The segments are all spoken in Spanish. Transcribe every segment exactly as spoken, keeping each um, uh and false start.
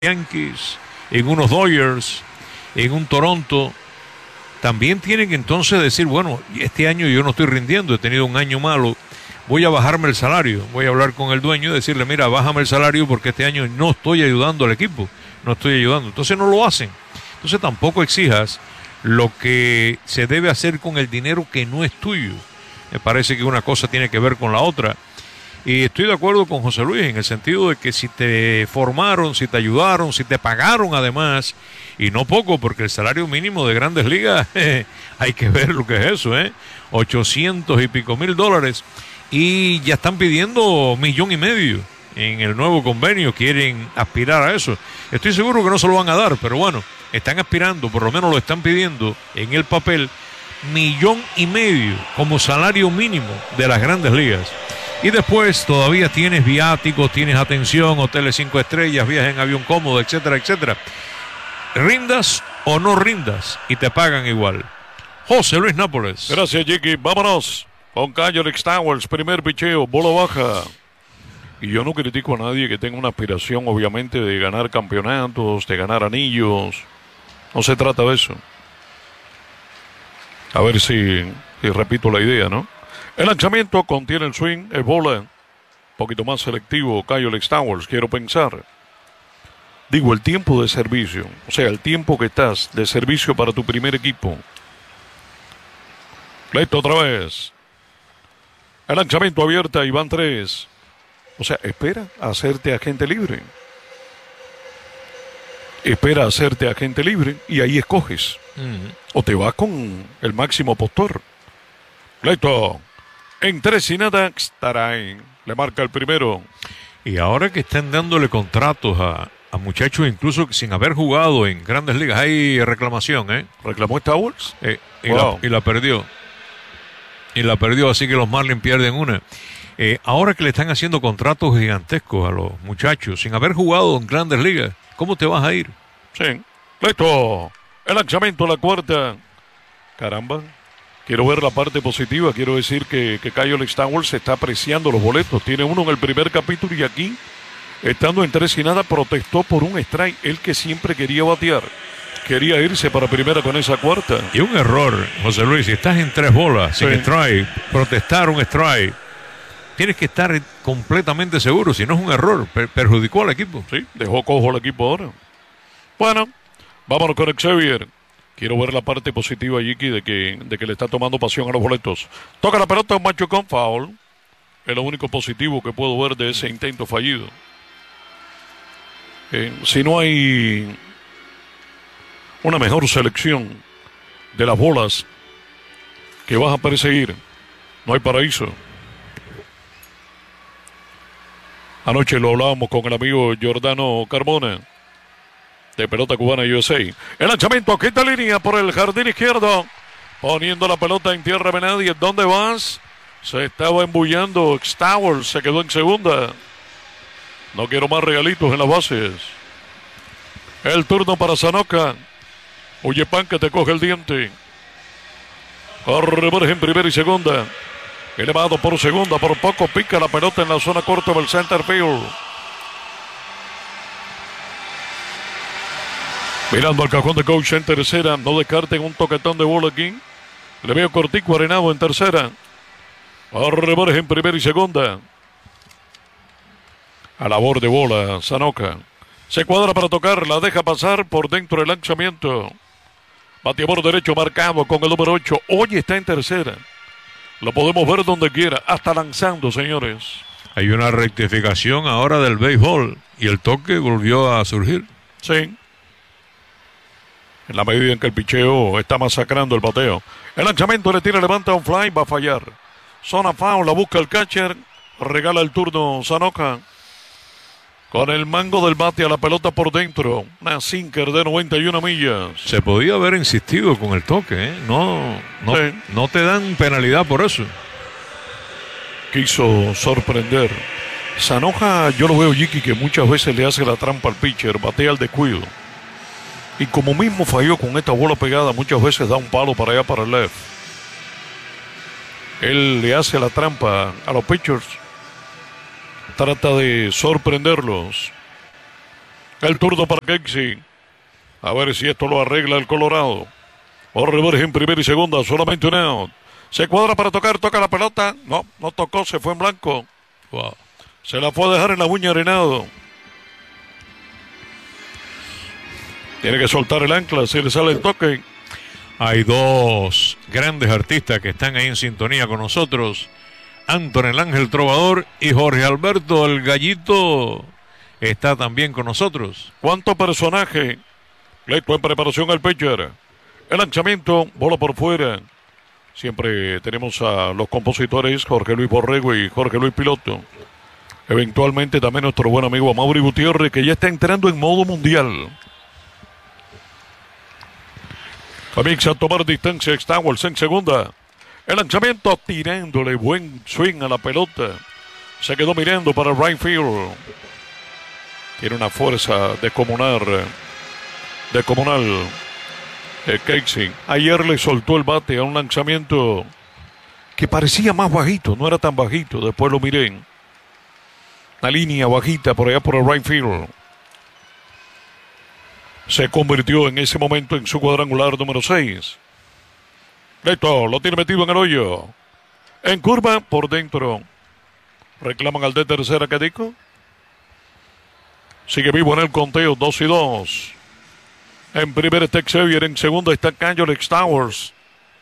Yankees, en unos Dodgers, en un Toronto. También tienen que entonces decir, bueno, este año yo no estoy rindiendo, he tenido un año malo, voy a bajarme el salario, voy a hablar con el dueño y decirle, mira, bájame el salario porque este año no estoy ayudando al equipo, no estoy ayudando. Entonces no lo hacen. Entonces tampoco exijas lo que se debe hacer con el dinero que no es tuyo. Me parece que una cosa tiene que ver con la otra. Y estoy de acuerdo con José Luis en el sentido de que si te formaron, si te ayudaron, si te pagaron además, y no poco, porque el salario mínimo de Grandes Ligas, eh, hay que ver lo que es eso, ¿eh? ochocientos y pico mil dólares, y ya están pidiendo millón y medio en el nuevo convenio, quieren aspirar a eso. Estoy seguro que no se lo van a dar, pero bueno, están aspirando, por lo menos lo están pidiendo en el papel, millón y medio como salario mínimo de las Grandes Ligas. Y después todavía tienes viáticos, tienes atención, hoteles cinco estrellas, viajes en avión cómodo, etcétera, etcétera. Rindas o no rindas y te pagan igual. José Luis Nápoles. Gracias, Jiki. Vámonos con Cayo Alex Towers, primer picheo, bola baja. Y yo no critico a nadie que tenga una aspiración, obviamente, de ganar campeonatos, de ganar anillos. No se trata de eso. A ver si, si repito la idea, ¿no? El lanzamiento contiene el swing, el bola, un poquito más selectivo, Cayo Alex Towers, quiero pensar. Digo, el tiempo de servicio, o sea, el tiempo que estás de servicio para tu primer equipo. Listo otra vez. El lanzamiento abierta y van tres. O sea, espera a hacerte agente libre. Espera a hacerte agente libre y ahí escoges. Uh-huh. O te vas con el máximo postor. Listo. En tres y nada, Starain le marca el primero. Y ahora que están dándole contratos a, a muchachos incluso sin haber jugado en Grandes Ligas, hay reclamación, ¿eh? ¿Reclamó Towers? Eh, y, wow. la, y la perdió. Y la perdió, así que los Marlins pierden una. Eh, ahora que le están haciendo contratos gigantescos a los muchachos sin haber jugado en Grandes Ligas, ¿cómo te vas a ir? Sí. Listo. El lanzamiento a la cuarta. Caramba. Quiero ver la parte positiva, quiero decir que, que Cayo Alex Towers está apreciando los boletos. Tiene uno en el primer capítulo y aquí, estando en tres y nada, protestó por un strike. Él que siempre quería batear, quería irse para primera con esa cuarta. Y un error, José Luis, si estás en tres bolas, sí. sin strike, protestar un strike, tienes que estar completamente seguro, si no es un error, per- perjudicó al equipo. Sí, dejó cojo al equipo ahora. Bueno, vámonos con Xavier. Quiero ver la parte positiva, Jiki, de que, de que le está tomando pasión a los boletos. Toca la pelota un macho con foul. Es lo único positivo que puedo ver de ese intento fallido. Eh, si no hay una mejor selección de las bolas que vas a perseguir, no hay paraíso. Anoche lo hablábamos con el amigo Giordano Carmona, de pelota cubana U S A. El lanzamiento, quita línea por el jardín izquierdo, poniendo la pelota en tierra de nadie. ¿Dónde vas? Se estaba embullando Towers, se quedó en segunda. No quiero más regalitos en las bases. El turno para Sanoka. Oye, pan que te coge el diente. Corre en primera y segunda. Elevado por segunda, por poco pica la pelota en la zona corta del center field. Mirando al cajón de coach en tercera, no descarten un toquetón de bola aquí. Le veo cortico arenado en tercera. Arrebores en primera y segunda. A labor de bola, Sanoka. Se cuadra para tocar, la deja pasar por dentro del lanzamiento. Bateador derecho marcado con el número ocho. Hoy está en tercera. Lo podemos ver donde quiera, hasta lanzando, señores. Hay una rectificación ahora del béisbol y el toque volvió a surgir. Sí. En la medida en que el picheo está masacrando el bateo. El lanzamiento le tira, levanta un fly, va a fallar. Zona foul, la busca el catcher. Regala el turno Sanoka. Con el mango del bate a la pelota por dentro. Una sinker de noventa y una millas. Se podía haber insistido con el toque, ¿eh? No, no, sí. no te dan penalidad por eso. Quiso sorprender. Sanoka, yo lo veo, Jiki, que muchas veces le hace la trampa al pitcher, batea al descuido. Y como mismo falló con esta bola pegada, muchas veces da un palo para allá, para el left. Él le hace la trampa a los pitchers. Trata de sorprenderlos. El turno para Casey. A ver si esto lo arregla el Colorado. Orreberg en primera y segunda, solamente un out. Se cuadra para tocar, toca la pelota. No, no tocó, se fue en blanco. Wow. Se la fue a dejar en la uña Arenado. Tiene que soltar el ancla, si le sale el toque. Hay dos grandes artistas que están ahí en sintonía con nosotros. Anthony el Ángel Trovador y Jorge Alberto el Gallito está también con nosotros. ¿Cuánto personaje? Leito en preparación al pitcher. El lanzamiento, bola por fuera. Siempre tenemos a los compositores Jorge Luis Borrego y Jorge Luis Piloto. Eventualmente también nuestro buen amigo Amaury Gutiérrez, que ya está entrando en modo mundial. Comienza a tomar distancia Stowers en segunda. El lanzamiento tirándole buen swing a la pelota. Se quedó mirando para el right field. Tiene una fuerza descomunal. Descomunal. Eh, Casey. Ayer le soltó el bate a un lanzamiento que parecía más bajito. No era tan bajito. Después lo miré. Una línea bajita por allá por el right field. Se convirtió en ese momento en su cuadrangular número seis. Listo, lo tiene metido en el hoyo. En curva, por dentro. Reclaman al de tercera, ¿qué dijo? Sigue vivo en el conteo, dos y dos. En primera está Xavier, en segunda está Alex Stowers.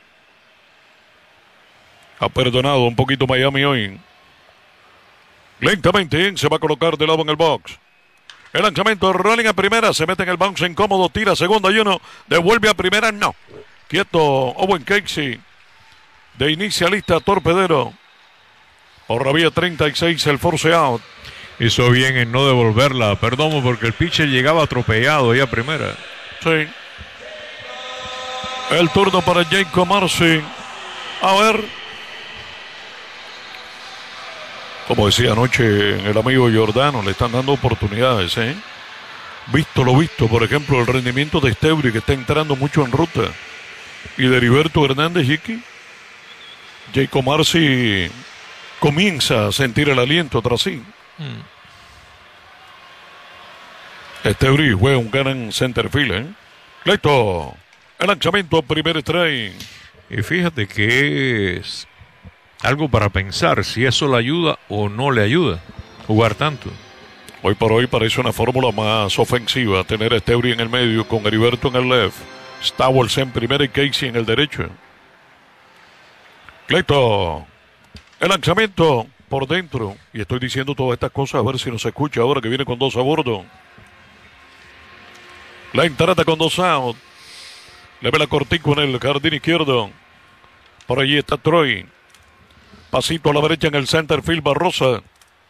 Ha perdonado un poquito Miami hoy. Lentamente se va a colocar de lado en el box. El lanzamiento, rolling a primera, se mete en el bounce incómodo, tira segunda y uno, devuelve a primera, no. Quieto Owen Casey, de inicialista torpedero. Por vía treinta y seis el force out. Hizo bien en no devolverla, perdón, porque el pitcher llegaba atropellado ahí a primera. Sí. El turno para Jacob Marcy. A ver. Como decía anoche el amigo Giordano, le están dando oportunidades, ¿eh? Visto lo visto, por ejemplo, el rendimiento de Estebri, que está entrando mucho en ruta. Y de Heriberto Hernández, Jiqui. Jacob Marcy comienza a sentir el aliento tras sí. Mm. Estebri juega un gran center field, ¿eh? Listo. El lanzamiento, primer strike. Y fíjate que es algo para pensar si eso le ayuda o no le ayuda jugar tanto. Hoy por hoy parece una fórmula más ofensiva tener a Estebri en el medio con Heriberto en el left, Stowers en primera y Casey en el derecho. Listo. El lanzamiento por dentro. Y estoy diciendo todas estas cosas a ver si nos escucha ahora que viene con dos a bordo. La entrada con dos out. Le ve la cortico en el jardín izquierdo. Por allí está Troy. Pasito a la derecha en el center field Barrosa.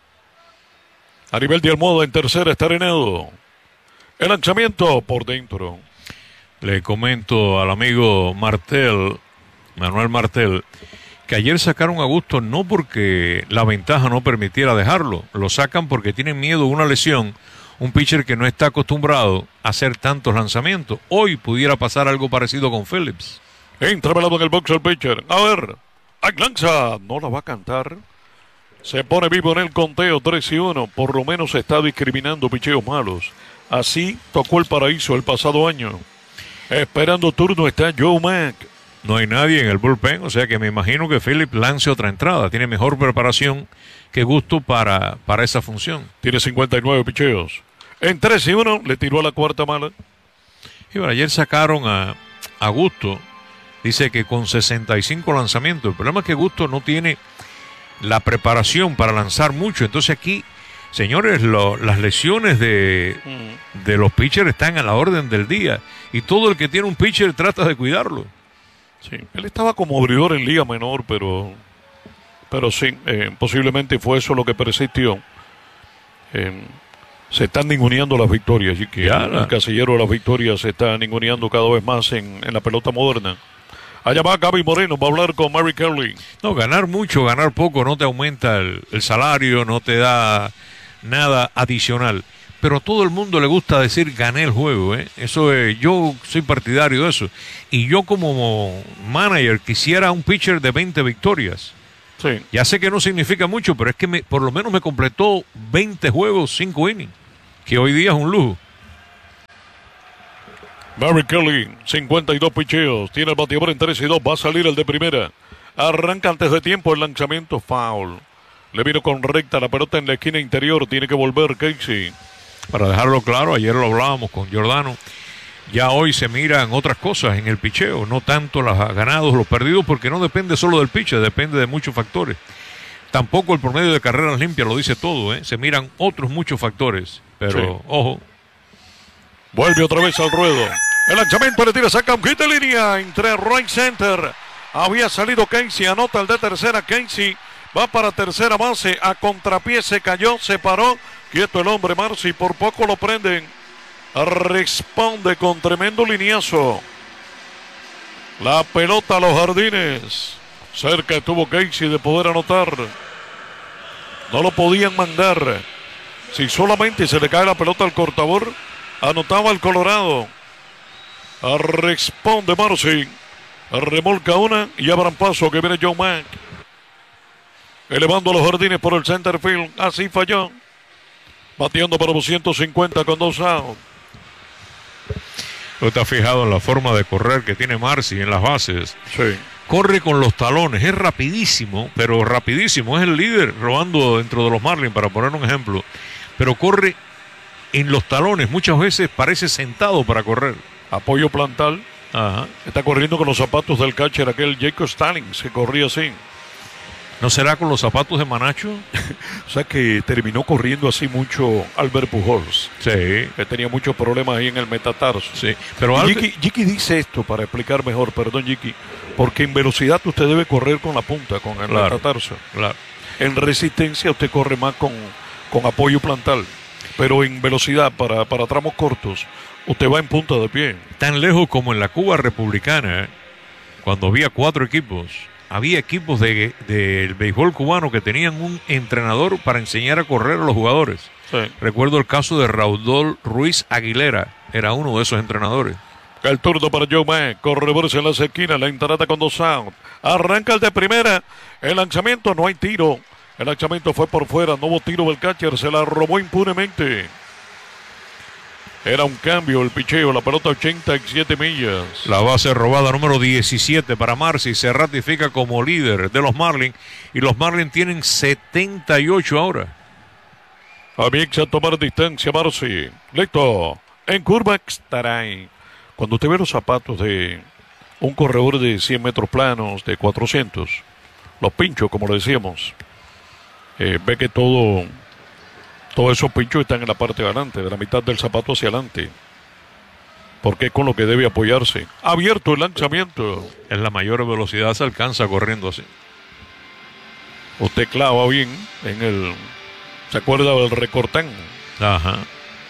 A nivel de Almohada en tercera está Arenado. El lanzamiento por dentro. Le comento al amigo Martel, Manuel Martel, que ayer sacaron a Gusto no porque la ventaja no permitiera dejarlo. Lo sacan porque tienen miedo a una lesión. Un pitcher que no está acostumbrado a hacer tantos lanzamientos. Hoy pudiera pasar algo parecido con Phillips. Entra velado en el box el pitcher. A ver. ¡Ay, lanza! No la va a cantar. Se pone vivo en el conteo tres y uno. Por lo menos se está discriminando picheos malos. Así tocó el paraíso el pasado año. Esperando turno está Joe Mack. No hay nadie en el bullpen, o sea que me imagino que Phillips lance otra entrada. Tiene mejor preparación que Gusto para, para esa función. Tiene cincuenta y nueve picheos. En tres y uno le tiró a la cuarta mala. Y bueno, ayer sacaron a, a Gusto. Dice que con sesenta y cinco lanzamientos. El problema es que Gusto no tiene la preparación para lanzar mucho. Entonces aquí, señores, lo, las lesiones de, mm. de los pitchers están a la orden del día. Y todo el que tiene un pitcher trata de cuidarlo. Sí, él estaba como abridor en Liga Menor, pero, pero sí, eh, posiblemente fue eso lo que persistió. Eh, se están ninguneando las victorias. Y que el, el casillero de las victorias se está ninguneando cada vez más en, en la pelota moderna. Allá va Gaby Moreno, va a hablar con Mary Kelly. No, ganar mucho, ganar poco no te aumenta el, el salario, no te da nada adicional. Pero a todo el mundo le gusta decir gané el juego, ¿eh? Eso es, yo soy partidario de eso. Y yo como manager quisiera un pitcher de veinte victorias. Sí. Ya sé que no significa mucho, pero es que me, por lo menos me completó veinte juegos, cinco innings. Que hoy día es un lujo. Mary Kelly, cincuenta y dos picheos. Tiene el bateador en tres y dos. Va a salir el de primera. Arranca antes de tiempo el lanzamiento. Foul. Le vino con recta la pelota en la esquina interior. Tiene que volver Casey. Para dejarlo claro, ayer lo hablábamos con Giordano. Ya hoy se miran otras cosas en el picheo. No tanto los ganados, los perdidos, porque no depende solo del pitcher. Depende de muchos factores. Tampoco el promedio de carreras limpias lo dice todo, ¿eh? Se miran otros muchos factores. Pero, sí. Ojo. Vuelve otra vez al ruedo. El lanzamiento le tira, saca un hit de línea entre right center. Había salido Casey, anota el de tercera. Casey va para tercera base. A contrapié se cayó, se paró. Quieto el hombre, Marcy. Por poco lo prenden. Responde con tremendo lineazo. La pelota a los jardines. Cerca estuvo Casey de poder anotar. No lo podían mandar. Si solamente se le cae la pelota al cortador, anotaba el Colorado. Responde Marcy. Remolca una y abran paso que viene Joe Mack. Elevando a los jardines por el center field. Así falló. Bateando para doscientos cincuenta con dos outs. ¿Tú te has fijado en la forma de correr que tiene Marcy en las bases? Sí. Corre con los talones, es rapidísimo, pero rapidísimo. Es el líder robando dentro de los Marlins, para poner un ejemplo. Pero corre en los talones, muchas veces parece sentado para correr. Apoyo plantal. Ajá. Está corriendo con los zapatos del catcher, aquel Jacob Stallings, que corría así. ¿No será con los zapatos de Manacho? O sea que terminó corriendo así mucho Albert Pujols. Sí. Que tenía muchos problemas ahí en el metatarso. Sí. Pero Jiki, Jiki dice esto para explicar mejor, perdón Jiki, porque en velocidad usted debe correr con la punta, con el claro, metatarso. Claro. En resistencia usted corre más con, con apoyo plantal. Pero en velocidad, para, para tramos cortos, usted va en punta de pie. Tan lejos como en la Cuba republicana, ¿eh? Cuando había cuatro equipos, había equipos de, de, del béisbol cubano que tenían un entrenador para enseñar a correr a los jugadores. Sí. Recuerdo el caso de Raúl Ruiz Aguilera, era uno de esos entrenadores. El turno para Joe Mack, corredores en las esquinas, la entrada con dos outs. Arranca el de primera, el lanzamiento, no hay tiro. El lanzamiento fue por fuera, no hubo tiro del catcher, se la robó impunemente. Era un cambio el picheo, la pelota ochenta y siete millas. La base robada número diecisiete para Marcy, se ratifica como líder de los Marlins y los Marlins tienen setenta y ocho ahora. Comienza a tomar distancia Marcy. Listo, en curva Xtaray. Cuando usted ve los zapatos de un corredor de cien metros planos, de cuatrocientos, los pinchos como le decíamos, eh, ve que todo... Todos esos pinchos están en la parte de adelante, de la mitad del zapato hacia adelante. Porque es con lo que debe apoyarse. Abierto el lanzamiento. En la mayor velocidad se alcanza corriendo así. Usted clava bien en el... ¿Se acuerda del recortán? Ajá.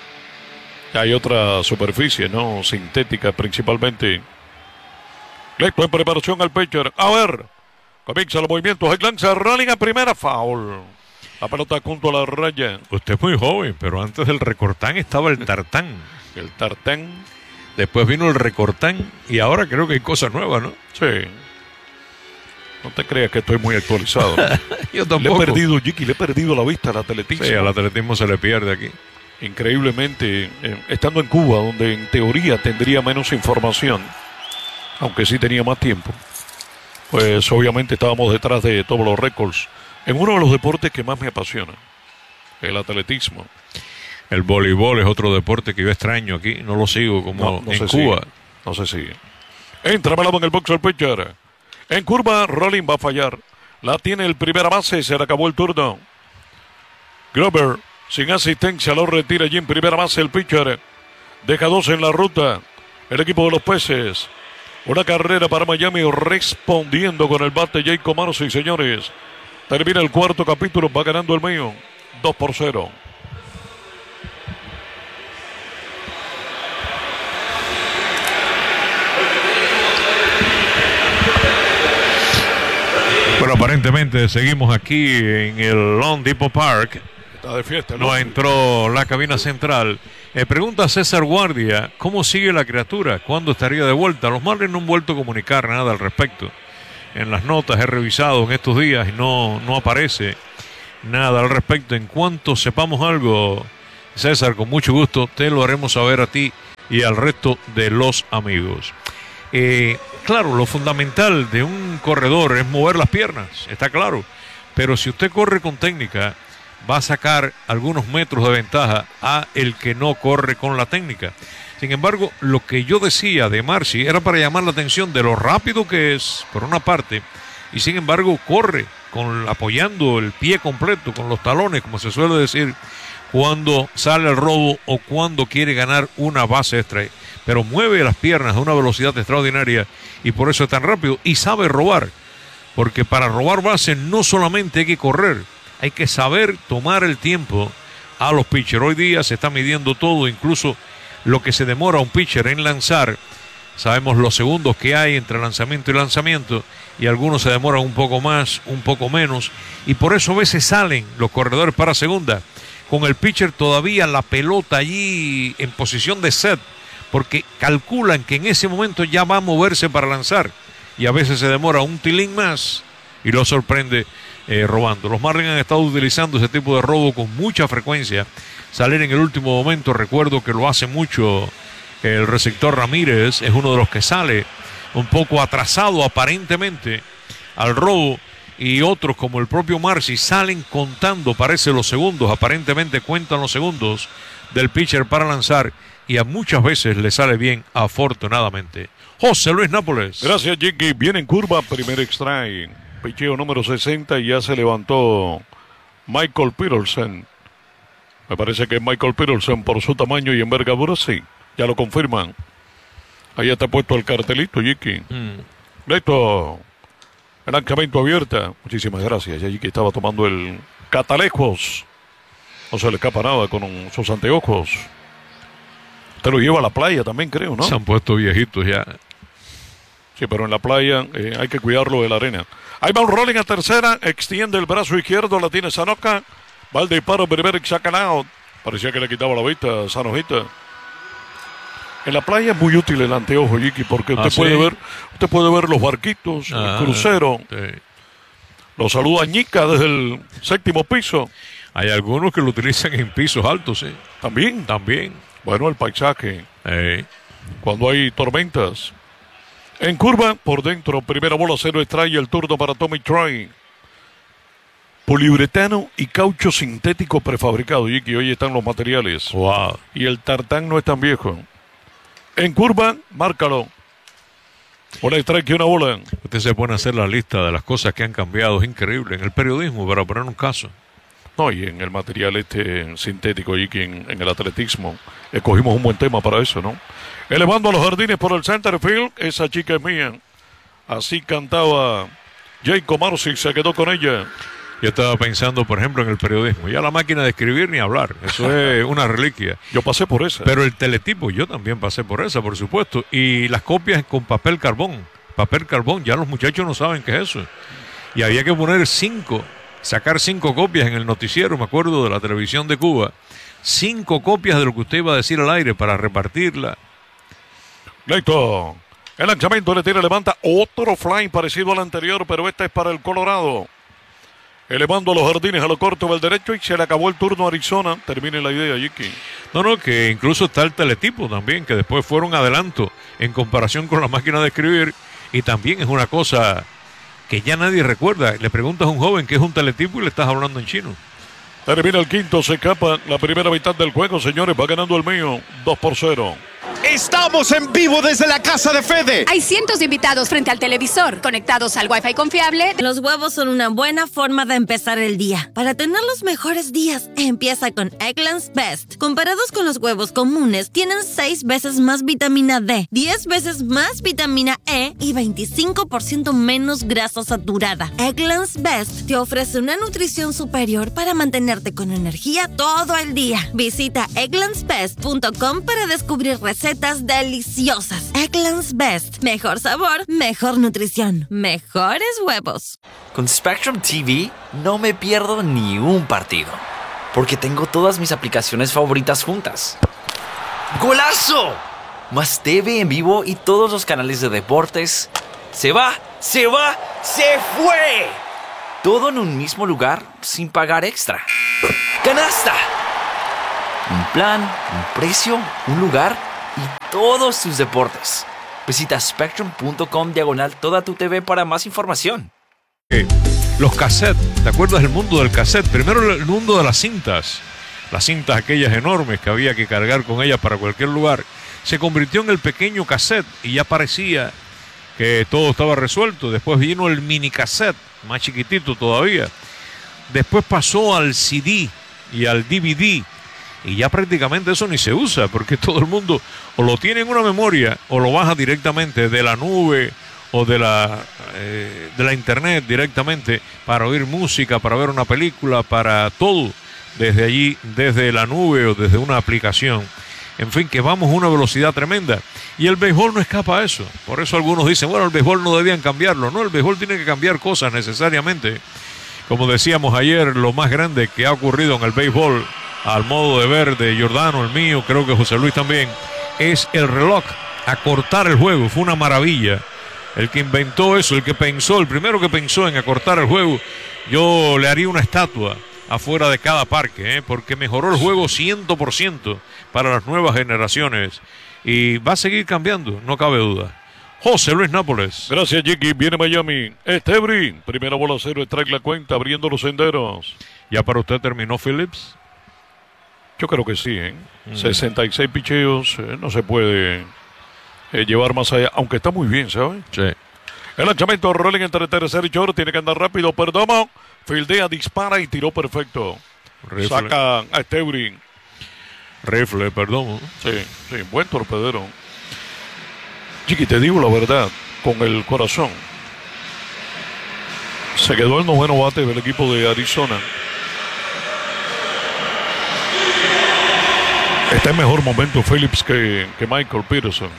Hay otra superficie, ¿no? Sintética principalmente. Listo en preparación al pitcher. A ver. Comienza los movimientos. El lanza running a primera. Foul. La pelota junto a la raya. Usted es muy joven, pero antes del recortán estaba el tartán. El tartán. Después vino el recortán y ahora creo que hay cosas nuevas, ¿no? Sí. No te creas que estoy muy actualizado. Yo tampoco. Le he perdido, Jiki, le he perdido la vista al atletismo. Sí, al atletismo se le pierde aquí. Increíblemente, eh, estando en Cuba, donde en teoría tendría menos información, aunque sí tenía más tiempo, pues obviamente estábamos detrás de todos los récords. En uno de los deportes que más me apasiona, el atletismo. El voleibol es otro deporte que yo extraño aquí, no lo sigo como no, no en se Cuba. Sigue. No se sigue. Entra Melado en el box el pitcher. En curva, Rolling va a fallar. La tiene el primera base, se le acabó el turno. Grover, sin asistencia, lo retira allí en primera base el pitcher. Deja dos en la ruta. El equipo de los Peces. Una carrera para Miami respondiendo con el bate Jacob Marcy, señores. Termina el cuarto capítulo, va ganando el mío, dos por cero. Bueno, aparentemente seguimos aquí en el Lone Depot Park. Está de fiesta, ¿no? No entró la cabina central. Eh, pregunta César Guardia, ¿cómo sigue la criatura? ¿Cuándo estaría de vuelta? Los Marlins no han vuelto a comunicar nada al respecto. En las notas he revisado en estos días y no, no aparece nada al respecto. En cuanto sepamos algo, César, con mucho gusto te lo haremos saber a ti y al resto de los amigos. Eh, claro, lo fundamental de un corredor es mover las piernas, está claro, pero si usted corre con técnica, va a sacar algunos metros de ventaja a el que no corre con la técnica. Sin embargo, lo que yo decía de Marcy era para llamar la atención de lo rápido que es, por una parte, y sin embargo corre con, apoyando el pie completo, con los talones, como se suele decir, cuando sale el robo o cuando quiere ganar una base extra. Pero mueve las piernas a una velocidad extraordinaria y por eso es tan rápido y sabe robar. Porque para robar bases no solamente hay que correr, hay que saber tomar el tiempo a los pitchers. Hoy día se está midiendo todo, incluso lo que se demora un pitcher en lanzar. Sabemos los segundos que hay entre lanzamiento y lanzamiento y algunos se demoran un poco más, un poco menos. Y por eso a veces salen los corredores para segunda con el pitcher todavía la pelota allí en posición de set, porque calculan que en ese momento ya va a moverse para lanzar y a veces se demora un tilín más y lo sorprende eh, robando. Los Marlins han estado utilizando ese tipo de robo con mucha frecuencia, salir en el último momento. Recuerdo que lo hace mucho el receptor Ramírez, es uno de los que sale un poco atrasado aparentemente al robo, y otros como el propio Marcy salen contando, parece, los segundos, aparentemente cuentan los segundos del pitcher para lanzar, y a muchas veces le sale bien, afortunadamente. José Luis Nápoles. Gracias, Jiggy. Viene en curva, primer strike. Picheo número sesenta y ya se levantó Michael Peterson. Me parece que Michael Peterson, por su tamaño y envergadura, sí. Ya lo confirman. Ahí está puesto el cartelito, Jiggy. Mm. Listo. El lanzamiento abierta. Muchísimas gracias. Jiggy estaba tomando el catalejos. No se le escapa nada con sus anteojos. Usted lo lleva a la playa también, creo, ¿no? Se han puesto viejitos ya. Sí, pero en la playa eh, hay que cuidarlo de la arena. Ahí va un rolling a tercera, extiende el brazo izquierdo, la tiene Sanoka. Va el disparo, primero y sacan out. Parecía que le quitaba la vista a Sanojita. En la playa es muy útil el anteojo, Jiggy, porque usted, ¿Ah, puede sí? ver, usted puede ver los barquitos, ah, el crucero. Sí. Lo saluda Ñica desde el séptimo piso. Hay algunos que lo utilizan en pisos altos, ¿sí? También. También. Bueno, el paisaje. Hey. Cuando hay tormentas. En curva, por dentro, primera bola, cero extrae, el turno para Tommy Troy. Poliuretano y caucho sintético prefabricado, Jiggy, hoy están los materiales. Wow. Y el tartán no es tan viejo. En curva, márcalo. Bola strike y una bola. Usted se pone a hacer la lista de las cosas que han cambiado, es increíble. En el periodismo, para poner un caso. No, y en el material este sintético, Jiggy, en, en el atletismo. Escogimos un buen tema para eso, ¿no? Elevando a los jardines por el center field, esa chica es mía. Así cantaba Jacob Marcy, se quedó con ella. Yo estaba pensando, por ejemplo, en el periodismo. Ya la máquina de escribir ni hablar. Eso es una reliquia. Yo pasé por esa. Pero el teletipo, yo también pasé por esa, por supuesto. Y las copias con papel carbón. Papel carbón, ya los muchachos no saben qué es eso. Y había que poner cinco, sacar cinco copias en el noticiero, me acuerdo, de la televisión de Cuba. Cinco copias de lo que usted iba a decir al aire para repartirla. Listo. El lanzamiento le tira, levanta otro fly parecido al anterior, pero este es para el Colorado. Elevando a los jardines a lo corto del derecho y se le acabó el turno a Arizona. Termine la idea, Jiggy. No, no, que incluso está el teletipo también, que después fueron adelanto en comparación con la máquina de escribir. Y también es una cosa que ya nadie recuerda. Le preguntas a un joven qué es un teletipo y le estás hablando en chino. Termina el quinto, se escapa la primera mitad del juego, señores. Va ganando el mío, dos por cero. Estamos en vivo desde la casa de Fede. Hay cientos de invitados frente al televisor, conectados al Wi-Fi confiable. Los huevos son una buena forma de empezar el día. Para tener los mejores días, empieza con Eggland's Best. Comparados con los huevos comunes, tienen seis veces más vitamina D, diez veces más vitamina E y veinticinco por ciento menos grasa saturada. Eggland's Best te ofrece una nutrición superior para mantenerte con energía todo el día. Visita egglands best punto com para descubrir recetas deliciosas. Eggland's Best. Mejor sabor, mejor nutrición, mejores huevos. Con Spectrum T V no me pierdo ni un partido, porque tengo todas mis aplicaciones favoritas juntas. ¡Golazo! Más T V en vivo y todos los canales de deportes. ¡Se va! ¡Se va! ¡Se fue! Todo en un mismo lugar sin pagar extra. ¡Canasta! Un plan, un precio, un lugar y todos tus deportes. Visita spectrum.com diagonal toda tu T V para más información. Eh, los cassettes, ¿te acuerdas del mundo del cassette? Primero el mundo de las cintas. Las cintas aquellas enormes que había que cargar con ellas para cualquier lugar. Se convirtió en el pequeño cassette y ya parecía que todo estaba resuelto. Después vino el mini cassette, más chiquitito todavía. Después pasó al C D y al D V D. Y ya prácticamente eso ni se usa, porque todo el mundo o lo tiene en una memoria o lo baja directamente de la nube o de la, eh, de la internet directamente para oír música, para ver una película, para todo, desde allí, desde la nube o desde una aplicación. En fin, que vamos a una velocidad tremenda. Y el béisbol no escapa a eso. Por eso algunos dicen, bueno, el béisbol no debían cambiarlo. No, el béisbol tiene que cambiar cosas necesariamente. Como decíamos ayer, lo más grande que ha ocurrido en el béisbol, al modo de ver de Giordano, el mío, creo que José Luis también, es el reloj, acortar el juego. Fue una maravilla. El que inventó eso, el que pensó, el primero que pensó en acortar el juego, yo le haría una estatua afuera de cada parque, ¿eh? Porque mejoró el juego cien por ciento para las nuevas generaciones y va a seguir cambiando, no cabe duda. José Luis Nápoles. Gracias, Jiki. Viene Miami. Estebri, primera bola cero, strike la cuenta, abriendo los senderos. ¿Ya para usted terminó Phillips? Yo creo que sí, ¿eh? Mm. sesenta y seis picheos, eh, no se puede eh, llevar más allá, aunque está muy bien, ¿sabes? Sí. El lanzamiento rolling entre tercer y short, tiene que andar rápido, Perdomo, fildea, dispara y tiró perfecto. Rifle. Saca a Estebri. Rifle, perdón. Sí, sí, buen torpedero. Chiqui, te digo la verdad, con el corazón. Se quedó el noveno bate del equipo de Arizona. Está en mejor momento Phillips que, que Michael Peterson.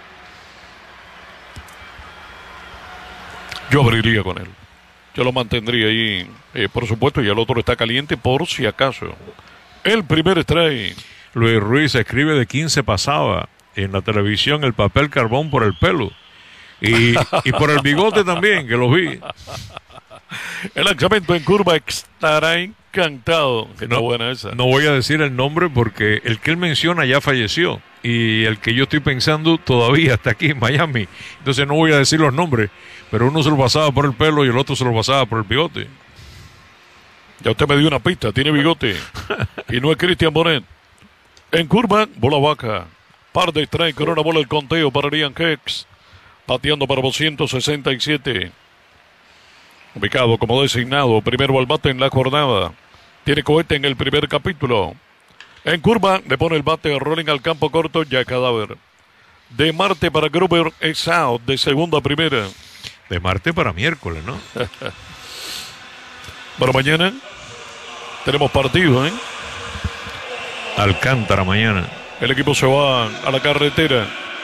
Yo abriría con él. Yo lo mantendría ahí, eh, por supuesto, y el otro está caliente por si acaso. El primer strike. Luis Ruiz escribe de quince pasaba en la televisión el papel carbón por el pelo. Y, y por el bigote también, que lo vi. El lanzamiento en curva estará encantado. Está no, buena esa. No voy a decir el nombre porque el que él menciona ya falleció. Y el que yo estoy pensando todavía está aquí en Miami. Entonces no voy a decir los nombres. Pero uno se lo pasaba por el pelo y el otro se lo pasaba por el bigote. Ya usted me dio una pista. Tiene bigote. Y no es Christian Bonet. En curva, bola vaca. Par de strike con una bola el conteo para Ryan Hicks. Bateando para doscientos sesenta y siete. Ubicado como designado, primero al bate en la jornada. Tiene cohete en el primer capítulo. En curva, le pone el bate rolling al campo corto, ya cadáver. De Marte para Gruber es out, de segunda a primera. De Marte para miércoles, ¿no? Para mañana tenemos partido, ¿eh? Alcántara mañana. El equipo se va a la carretera.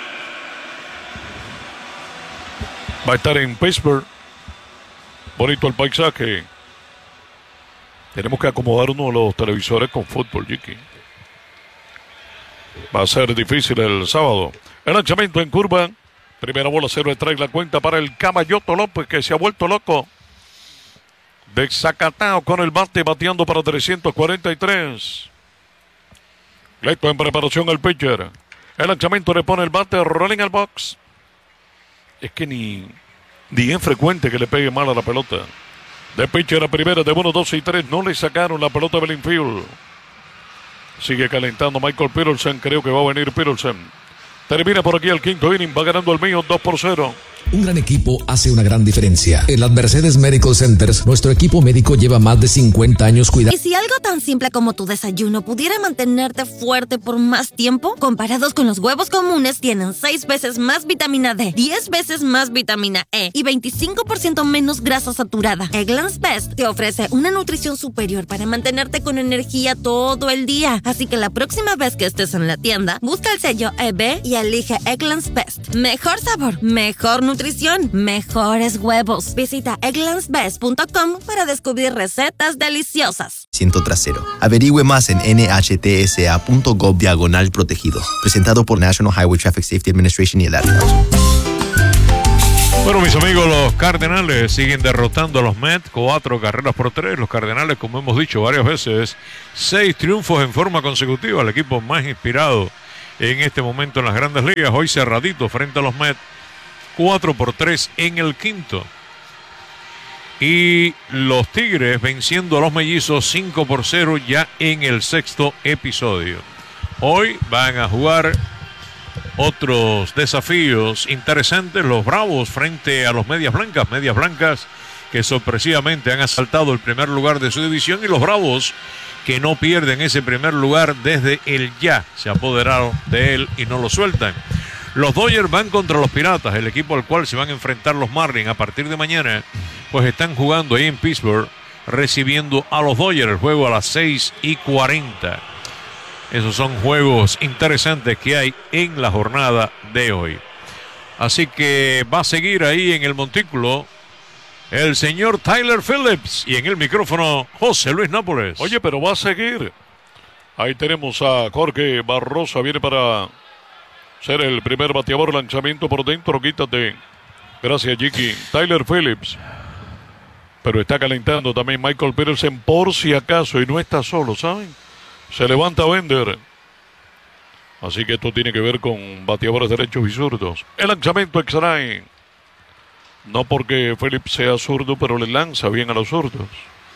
Va a estar en Pittsburgh. Bonito el paisaje. Tenemos que acomodar uno de los televisores con fútbol, Jiki. Va a ser difícil el sábado. El lanzamiento en curva. Primera bola, cero strike, la cuenta para el Caballoto López, que se ha vuelto loco. Desacatado con el bate, bateando para trescientos cuarenta y tres. Leto en preparación al pitcher. El lanzamiento le pone el bate, rolling al box. Es que ni, ni es frecuente que le pegue mal a la pelota. De pitcher a primera, de uno, dos y tres. No le sacaron la pelota del infield. Sigue calentando Michael Peterson. Creo que va a venir Peterson. Termina por aquí el quinto inning. Va ganando el mío dos por cero. Un gran equipo hace una gran diferencia. En las Mercedes Medical Centers, nuestro equipo médico lleva más de cincuenta años cuidando. ¿Y si algo tan simple como tu desayuno pudiera mantenerte fuerte por más tiempo? Comparados con los huevos comunes, tienen seis veces más vitamina D, diez veces más vitamina E y veinticinco por ciento menos grasa saturada. Eggland's Best te ofrece una nutrición superior para mantenerte con energía todo el día. Así que la próxima vez que estés en la tienda, busca el sello E B y elige Eggland's Best. Mejor sabor, mejor nutrición. Nutrición, mejores huevos. Visita egglands best punto com para descubrir recetas deliciosas. Asiento trasero. Averigüe más en N H T S A punto gov diagonal protegido. Presentado por National Highway Traffic Safety Administration y el Ad Council. Bueno, mis amigos, los Cardenales siguen derrotando a los Mets, cuatro carreras por tres. Los Cardenales, como hemos dicho varias veces, seis triunfos en forma consecutiva. El equipo más inspirado en este momento en las Grandes Ligas. Hoy cerradito frente a los Mets, cuatro por tres en el quinto. Y los Tigres venciendo a los Mellizos cinco por cero ya en el sexto episodio. Hoy van a jugar otros desafíos interesantes. Los Bravos frente a los Medias Blancas. Medias Blancas que sorpresivamente han asaltado el primer lugar de su división, y los Bravos que no pierden ese primer lugar desde el ya. Se apoderaron de él y no lo sueltan. Los Dodgers van contra los Piratas, el equipo al cual se van a enfrentar los Marlins a partir de mañana, pues están jugando ahí en Pittsburgh, recibiendo a los Dodgers. El juego a las seis y cuarenta. Esos son juegos interesantes que hay en la jornada de hoy. Así que va a seguir ahí en el montículo el señor Tyler Phillips, y en el micrófono José Luis Nápoles. Oye, pero va a seguir. Ahí tenemos a Jorge Barrosa, viene para ser el primer bateador. Lanzamiento por dentro, quítate. Gracias, Jiki. Tyler Phillips. Pero está calentando también Michael Peterson por si acaso, y no está solo, ¿saben? Se levanta Bender. Así que esto tiene que ver con bateadores derechos y zurdos. El lanzamiento extrae. No porque Phillips sea zurdo, pero le lanza bien a los zurdos.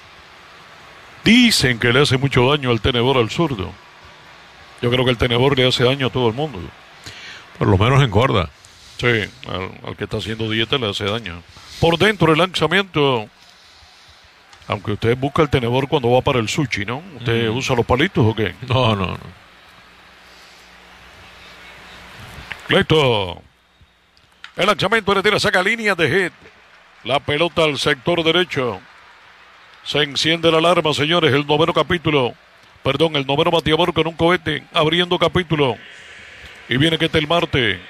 Dicen que le hace mucho daño al tenedor al zurdo. Yo creo que el tenedor le hace daño a todo el mundo. Por lo menos engorda. Sí, al, al que está haciendo dieta le hace daño. Por dentro el lanzamiento. Aunque usted busca el tenedor cuando va para el sushi, ¿no? ¿Usted mm. usa los palitos o qué? No, no, no. Listo. El lanzamiento retira, saca línea de hit. La pelota al sector derecho. Se enciende la alarma, señores. El noveno capítulo. Perdón, el noveno bateador con un cohete. Abriendo capítulo. Y viene Ketel Marte.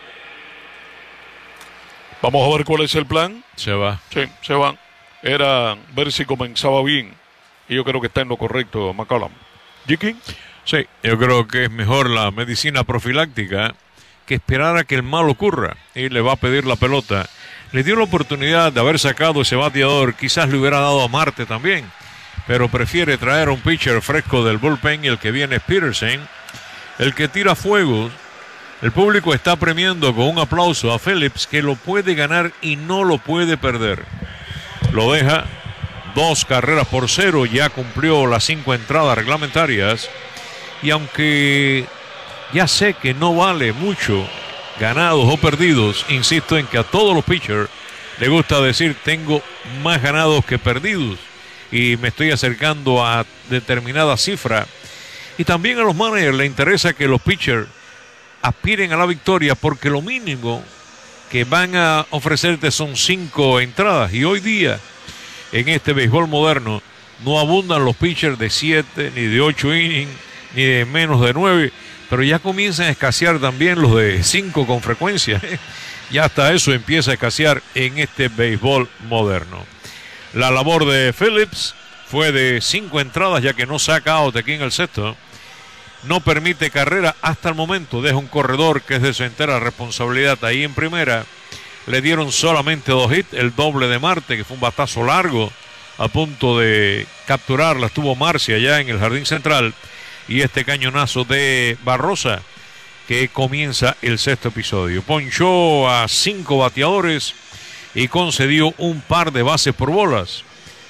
Vamos a ver cuál es el plan. Se va. Sí, se va. Era ver si comenzaba bien. Y yo creo que está en lo correcto, McCollum. ¿Jiki? Sí, yo creo que es mejor la medicina profiláctica que esperar a que el mal ocurra. Y le va a pedir la pelota. Le dio la oportunidad de haber sacado ese bateador. Quizás le hubiera dado a Marte también. Pero prefiere traer a un pitcher fresco del bullpen. Y el que viene es Peterson, el que tira fuegos. El público está premiando con un aplauso a Phillips, que lo puede ganar y no lo puede perder. Lo deja dos carreras por cero. Ya cumplió las cinco entradas reglamentarias. Y aunque ya sé que no vale mucho ganados o perdidos, insisto en que a todos los pitchers les gusta decir tengo más ganados que perdidos, y me estoy acercando a determinada cifra. Y también a los managers les interesa que los pitchers aspiren a la victoria, porque lo mínimo que van a ofrecerte son cinco entradas, y hoy día en este béisbol moderno no abundan los pitchers de siete, ni de ocho innings, ni de menos de nueve, pero ya comienzan a escasear también los de cinco con frecuencia. Ya hasta eso empieza a escasear en este béisbol moderno. La labor de Phillips fue de cinco entradas, ya que no saca out aquí en el sexto. No permite carrera hasta el momento. Deja un corredor que es de su entera responsabilidad ahí en primera. Le dieron solamente dos hits, el doble de Marte, que fue un batazo largo, a punto de capturarla. Estuvo Marcia allá en el jardín central. Y este cañonazo de Barrosa, que comienza el sexto episodio. Ponchó a cinco bateadores y concedió un par de bases por bolas.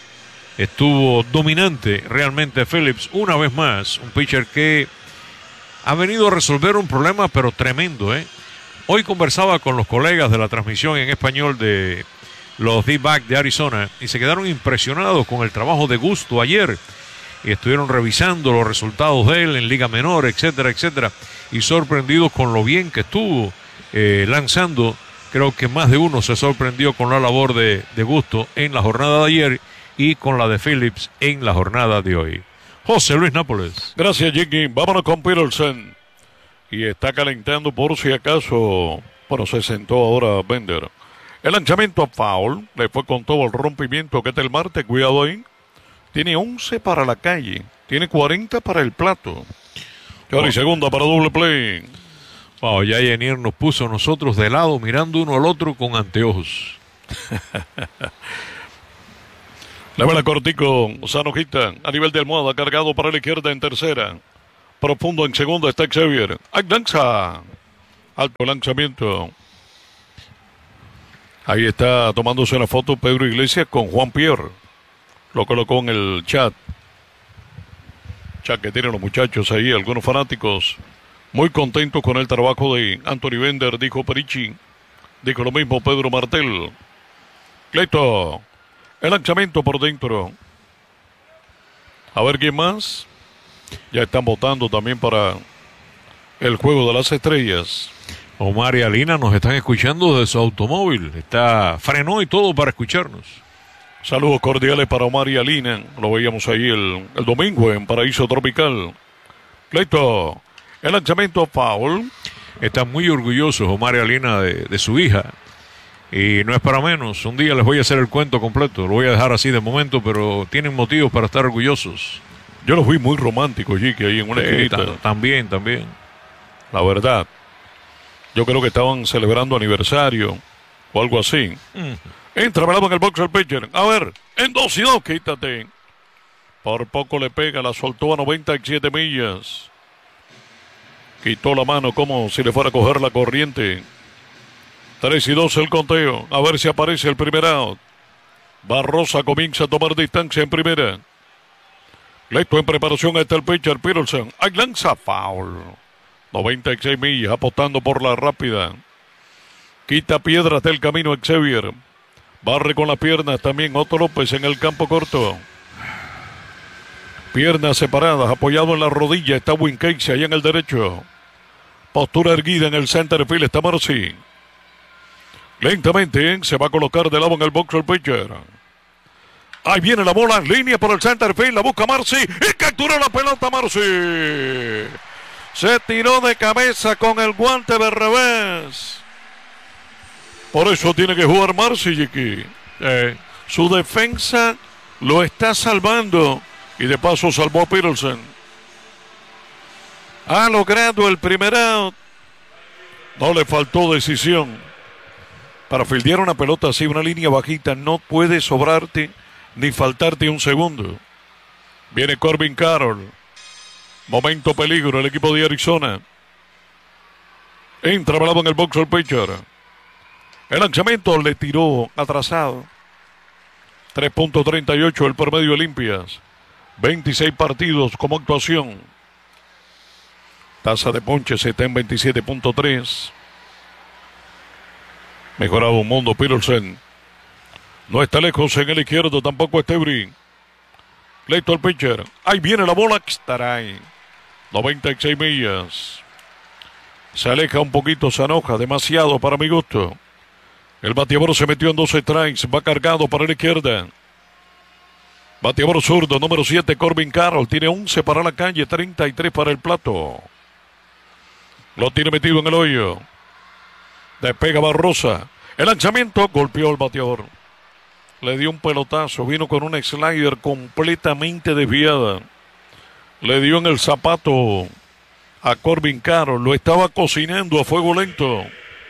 Estuvo dominante realmente Phillips una vez más. Un pitcher que ha venido a resolver un problema pero tremendo, ¿eh? Hoy conversaba con los colegas de la transmisión en español de los D-Backs de Arizona y se quedaron impresionados con el trabajo de Gusto ayer. Y estuvieron revisando los resultados de él en Liga Menor, etcétera, etcétera, y sorprendidos con lo bien que estuvo eh, lanzando. Creo que más de uno se sorprendió con la labor de, de Gusto en la jornada de ayer y con la de Phillips en la jornada de hoy. José Luis Nápoles. Gracias, Jiki. Vámonos con Peterson. Y está calentando por si acaso. Bueno, se sentó ahora Bender. El lanzamiento a foul. Le fue con todo el rompimiento que es el Marte. Cuidado ahí. Tiene once para la calle. Tiene cuarenta para el plato. Y ahora y segunda para doble play. Wow, ya Yanier nos puso a nosotros de lado mirando uno al otro con anteojos. Le va la cortico, Sanojita, a nivel de almohada, cargado para la izquierda en tercera. Profundo en segunda está Xavier. Ahí lanza. Alto lanzamiento. Ahí está tomándose una foto Pedro Iglesias con Juan Pierre. Lo colocó en el chat. Chat que tienen los muchachos ahí, algunos fanáticos. Muy contentos con el trabajo de Anthony Bender, dijo Perichi. Dijo lo mismo Pedro Martel. Cleto. El lanzamiento por dentro. A ver quién más. Ya están votando también para el juego de las estrellas. Omar y Alina nos están escuchando desde su automóvil. Está frenó y todo para escucharnos. Saludos cordiales para Omar y Alina. Lo veíamos ahí el, el domingo en Paraíso Tropical. Cleito. El lanzamiento foul. Están muy orgullosos Omar y Alina de, de su hija. Y no es para menos. Un día les voy a hacer el cuento completo. Lo voy a dejar así de momento, pero tienen motivos para estar orgullosos. Yo los vi muy románticos, Jique, ahí en una Sí, esquinita. también, también. La verdad. Yo creo que estaban celebrando aniversario o algo así. Mm. Entra, velado en el box el pitcher. A ver, en dos y dos, quítate. Por poco le pega, la soltó a noventa y siete millas. Quitó la mano como si le fuera a coger la corriente. tres y dos el conteo. A ver si aparece el primer out. Barrosa comienza a tomar distancia en primera. Listo en preparación está el pitcher Peterson. Ahí lanza foul. noventa y seis millas apostando por la rápida. Quita piedras del camino Xavier. Barre con las piernas también Otto López en el campo corto. Piernas separadas, apoyado en la rodilla está Win Casey ahí en el derecho. Postura erguida en el center field está Marcy. Lentamente se va a colocar de lado en el box el pitcher. Ahí viene la bola en línea por el center field, la busca Marcy y capturó la pelota Marcy. Se tiró de cabeza con el guante de revés. Por eso tiene que jugar Marcy, Jiqui. Eh, su defensa lo está salvando y de paso salvó a Peterson. Ha logrado el primer out. No le faltó decisión. Para fildear una pelota así, una línea bajita, no puede sobrarte ni faltarte un segundo. Viene Corbin Carroll. Momento peligro el equipo de Arizona. Entra balado en el box el pitcher. El lanzamiento le tiró atrasado. tres punto treinta y ocho el promedio de limpias. veintiséis partidos como actuación. Tasa de ponches está en veintisiete punto tres. Mejorado un mundo Peterson. No está lejos en el izquierdo, tampoco Estebri. Listo el pitcher. Ahí viene la bola. Estará ahí. noventa y seis millas. Se aleja un poquito, se enoja demasiado para mi gusto. El bateador se metió en dos strikes. Va cargado para la izquierda. Bateador zurdo, número siete, Corbin Carroll. Tiene once para la calle, treinta y tres para el plato. Lo tiene metido en el hoyo. Despega Barrosa. El lanzamiento golpeó al bateador. Le dio un pelotazo. Vino con una slider completamente desviada. Le dio en el zapato a Corbin Carroll. Lo estaba cocinando a fuego lento.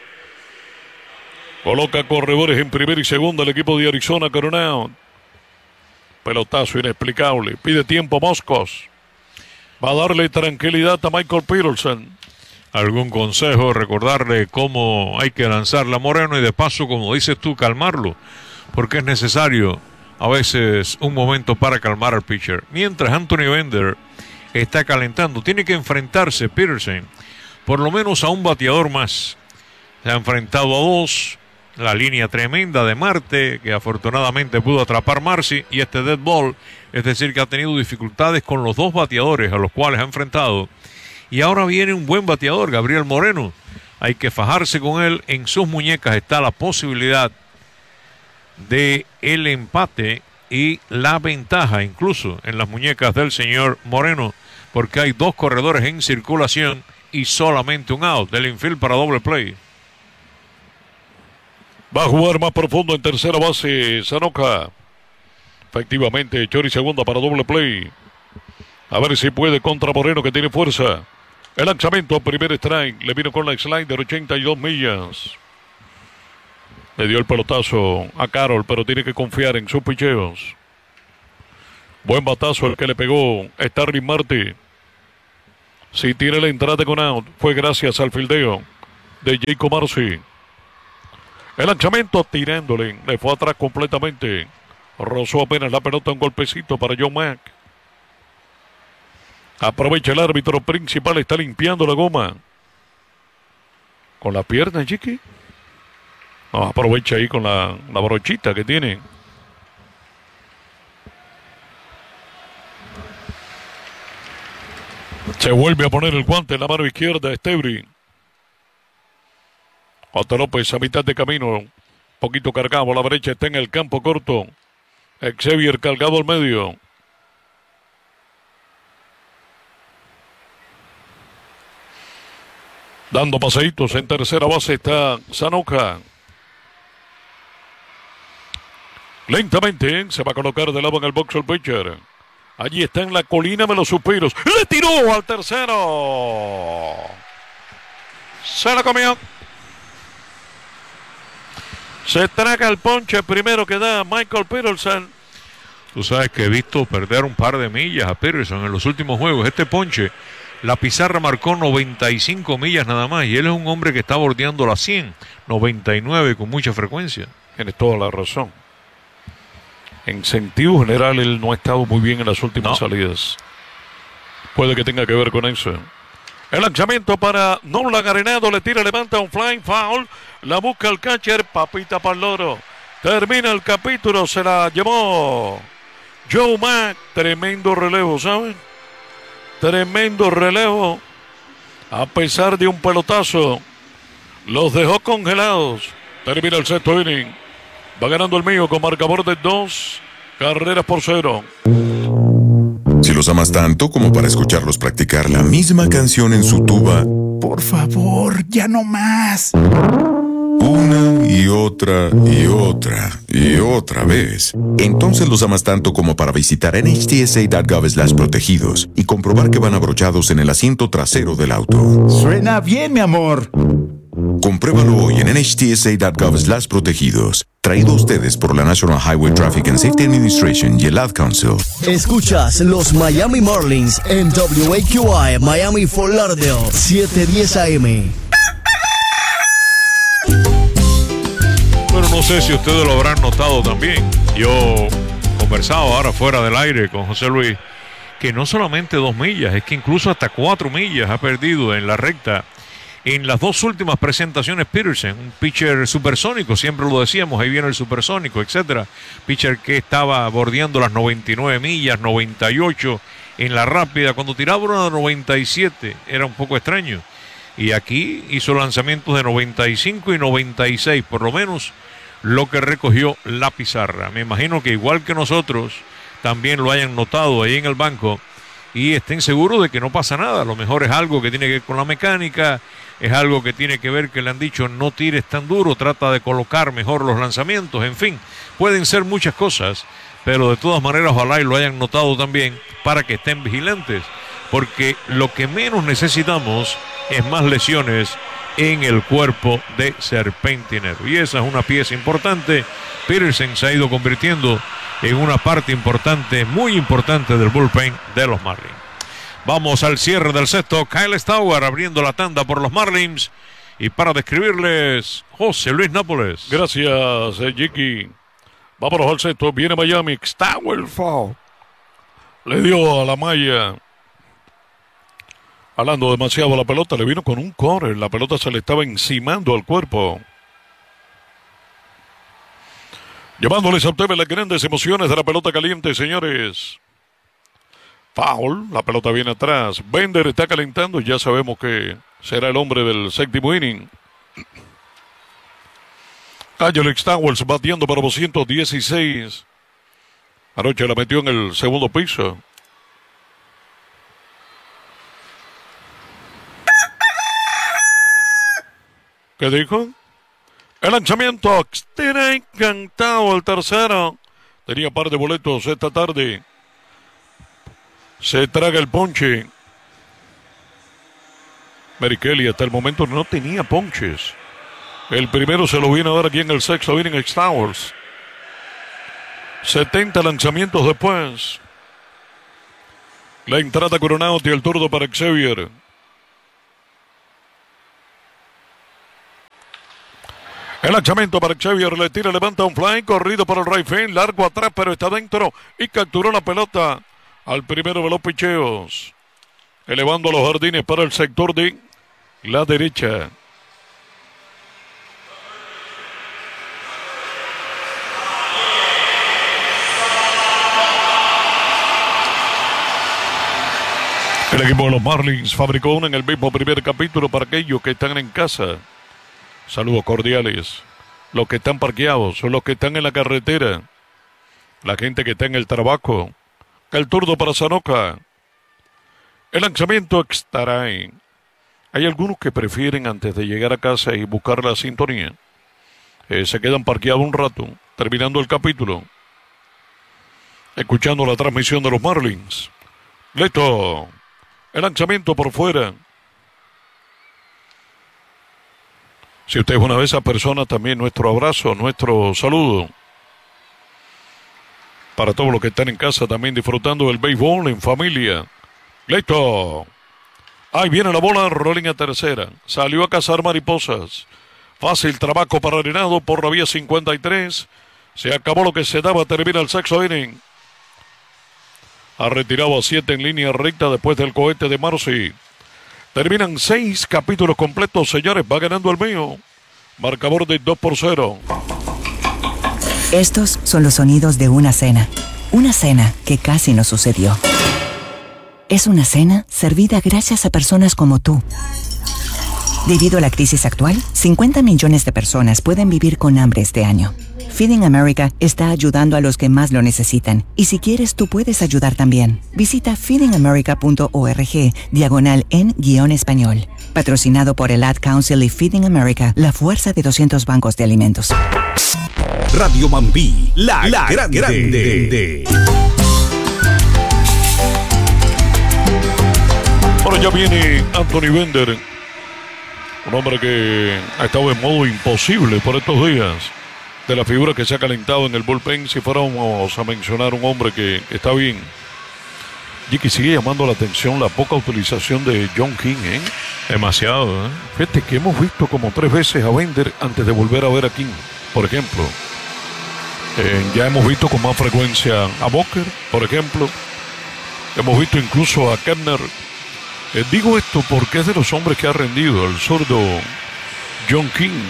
Coloca corredores en primera y segunda el equipo de Arizona Coronado. Pelotazo inexplicable. Pide tiempo Moscos. Va a darle tranquilidad a Michael Peterson. ¿Algún consejo? Recordarle cómo hay que lanzarla a Moreno y de paso, como dices tú, calmarlo. Porque es necesario a veces un momento para calmar al pitcher. Mientras Anthony Bender está calentando, tiene que enfrentarse Peterson por lo menos a un bateador más. Se ha enfrentado a dos. La línea tremenda de Marte, que afortunadamente pudo atrapar Marcy, y este dead ball, es decir, que ha tenido dificultades con los dos bateadores a los cuales ha enfrentado. Y ahora viene un buen bateador, Gabriel Moreno. Hay que fajarse con él. En sus muñecas está la posibilidad de el empate y la ventaja, incluso en las muñecas del señor Moreno, porque hay dos corredores en circulación y solamente un out del infield para doble play. Va a jugar más profundo en tercera base Sanoka. Efectivamente, Chori segunda para doble play. A ver si puede contra Moreno, que tiene fuerza. El lanzamiento, primer strike. Le vino con la slider, ochenta y dos millas. Le dio el pelotazo a Carroll, pero tiene que confiar en sus picheos. Buen batazo el que le pegó Starling Marte. Si tiene la entrada con out, fue gracias al fildeo de Jacob Marcy. El lanzamiento tirándole, le fue atrás completamente. Rozó apenas la pelota, un golpecito para John Mack. Aprovecha el árbitro principal, está limpiando la goma. Con la pierna, Chiqui. No, aprovecha ahí con la, la brochita que tiene. Se vuelve a poner el guante en la mano izquierda, Estebri. Otto López a mitad de camino. Poquito cargado a la derecha, está en el campo corto. Xavier cargado al medio. Dando paseitos en tercera base está Sanoka. Lentamente se va a colocar de lado en el box el pitcher. Allí está en la colina de los suspiros. ¡Le tiró al tercero! Se la comió. Se traga el ponche primero que da Michael Peterson. Tú sabes que he visto perder un par de millas a Peterson en los últimos juegos. Este ponche, la pizarra marcó noventa y cinco millas nada más. Y él es un hombre que está bordeando las cien, noventa y nueve con mucha frecuencia. Tienes toda la razón. En sentido general, él no ha estado muy bien en las últimas no. salidas. Puede que tenga que ver con eso. El lanzamiento para Nolan Arenado. Le tira, levanta un flying foul. La busca el catcher. Papita para el loro. Termina el capítulo. Se la llevó Joe Mack. Tremendo relevo, ¿saben? Tremendo relevo. A pesar de un pelotazo, los dejó congelados. Termina el sexto inning. Va ganando el mío con marcador de dos carreras por cero. Si los amas tanto como para escucharlos practicar la misma canción en su tuba, por favor, ya no más. Una y otra y otra y otra vez. Entonces los amas tanto como para visitar N H T S A punto gov slash protegidos y comprobar que van abrochados en el asiento trasero del auto. Suena bien, mi amor. Compruébalo hoy en N H T S A punto gov slash protegidos. Traído a ustedes por la National Highway Traffic and Safety Administration y el Ad Council. Escuchas los Miami Marlins en W A Q I Miami Fort Lauderdale siete diez A M. Bueno, no sé si ustedes lo habrán notado también. Yo conversaba ahora fuera del aire con José Luis que no solamente dos millas, es que incluso hasta cuatro millas ha perdido en la recta. En las dos últimas presentaciones, Peterson, un pitcher supersónico, siempre lo decíamos, ahí viene el supersónico, etcétera. Pitcher que estaba bordeando las noventa y nueve millas, noventa y ocho en la rápida. Cuando tiraba una noventa y siete era un poco extraño. Y aquí hizo lanzamientos de noventa y cinco y noventa y seis, por lo menos lo que recogió la pizarra. Me imagino que igual que nosotros, también lo hayan notado ahí en el banco y estén seguros de que no pasa nada. A lo mejor es algo que tiene que ver con la mecánica, es algo que tiene que ver que le han dicho no tires tan duro, trata de colocar mejor los lanzamientos, en fin, pueden ser muchas cosas, pero de todas maneras ojalá y lo hayan notado también para que estén vigilantes, porque lo que menos necesitamos es más lesiones en el cuerpo de Serpentinero, y esa es una pieza importante. Peterson se ha ido convirtiendo en una parte importante, muy importante del bullpen de los Marlins. Vamos al cierre del sexto. Kyle Stowers abriendo la tanda por los Marlins. Y para describirles, José Luis Nápoles. Gracias, eh, Jiki. Vámonos al sexto. Viene Miami. Stowers foul. Le dio a la malla. Hablando demasiado a la pelota. Le vino con un corner. La pelota se le estaba encimando al cuerpo. Llevándoles a ustedes las grandes emociones de la pelota caliente, señores. Foul, la pelota viene atrás. Bender está calentando, ya sabemos que será el hombre del séptimo inning. Alex Stowers bateando para doscientos dieciséis. Anoche la metió en el segundo piso. ¿Qué dijo? El lanzamiento, tiene encantado el tercero. Tenía par de boletos esta tarde. Se traga el ponche. Mary Kelly hasta el momento no tenía ponches. El primero se lo viene a dar aquí en el sexto inning Stowers. setenta lanzamientos después. La entrada Coronado y el turno para Xavier. El lanzamiento para Xavier, le tira, levanta un fly, corrido por el right field, largo atrás, pero está dentro y capturó la pelota al primero de los picheos, elevando a los jardines para el sector de la derecha. El equipo de los Marlins fabricó una en el mismo primer capítulo para aquellos que están en casa. Saludos cordiales. Los que están parqueados, los que están en la carretera, la gente que está en el trabajo. El turno para Sanoka. El lanzamiento estará ahí. Hay algunos que prefieren antes de llegar a casa y buscar la sintonía. Eh, se quedan parqueados un rato, terminando el capítulo, escuchando la transmisión de los Marlins. Listo. El lanzamiento por fuera. Si usted es una de esas personas, también nuestro abrazo, nuestro saludo. Para todos los que están en casa también disfrutando del béisbol en familia. Listo. Ahí viene la bola, rolling a tercera. Salió a cazar mariposas. Fácil trabajo para Arenado por la vía cincuenta y tres. Se acabó lo que se daba, termina el sexto inning. Ha retirado a siete en línea recta después del cohete de Marcy. Terminan seis capítulos completos, señores. Va ganando el mío. Marcador de dos por cero. Estos son los sonidos de una cena. Una cena que casi no sucedió. Es una cena servida gracias a personas como tú. Debido a la crisis actual, cincuenta millones de personas pueden vivir con hambre este año. Feeding America está ayudando a los que más lo necesitan. Y si quieres, tú puedes ayudar también. Visita feeding america punto org, diagonal en guión español. Patrocinado por el Ad Council y Feeding America, la fuerza de doscientos bancos de alimentos. Radio Mambí, la, la grande. grande. Ahora ya viene Anthony Bender, un hombre que ha estado en modo imposible por estos días. De la figura que se ha calentado en el bullpen, si fuéramos a mencionar un hombre que está bien. Y que sigue llamando la atención la poca utilización de John King, ¿eh? Demasiado, ¿eh? Fíjate que hemos visto como tres veces a Bender antes de volver a ver a King, por ejemplo. Eh, ya hemos visto con más frecuencia a Booker, por ejemplo. Hemos visto incluso a Kepner. Eh, digo esto porque es de los hombres que ha rendido el zurdo John King.